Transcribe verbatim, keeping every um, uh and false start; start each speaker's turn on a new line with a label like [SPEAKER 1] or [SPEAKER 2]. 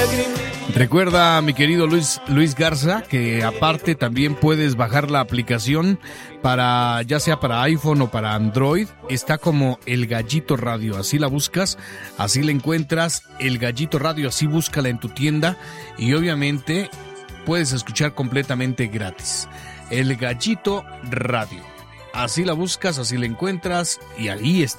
[SPEAKER 1] Recuerda, mi querido Luis, Luis Garza, que aparte también puedes bajar la aplicación para, ya sea para iPhone o para Android. Está como El Gallito Radio, así la buscas, así la encuentras, El Gallito Radio, así búscala en tu tienda y obviamente puedes escuchar completamente gratis. El Gallito Radio, así la buscas, así la encuentras y ahí está.